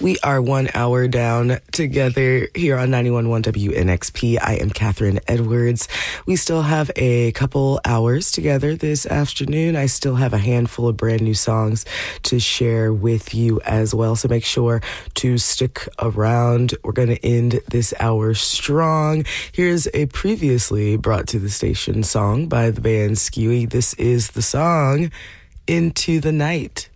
We are 1 hour down together here on 91.1 WNXP. I am Catherine Edwards. We still have a couple hours together this afternoon. I still have a handful of brand new songs to share with you as well. So make sure to stick around. We're going to end this hour strong. Here's a previously brought to the station song by the band Skewy. This is the song Into the Night.